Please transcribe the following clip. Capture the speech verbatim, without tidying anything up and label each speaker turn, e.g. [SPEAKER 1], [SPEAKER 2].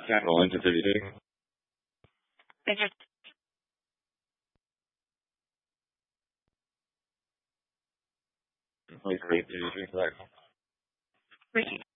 [SPEAKER 1] Can't roll into thirty-two.
[SPEAKER 2] Thank you.
[SPEAKER 1] Wait for eight thirty-three. Sorry.
[SPEAKER 2] Ricky.